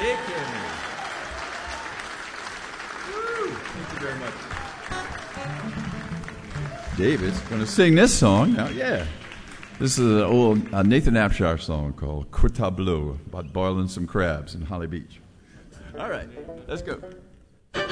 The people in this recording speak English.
Take care, man. Woo! Thank you very much. David's going to sing this song now. Yeah. This is an old Nathan Abshire song called Quitableau, about boiling some crabs in Holly Beach. All right, let's go.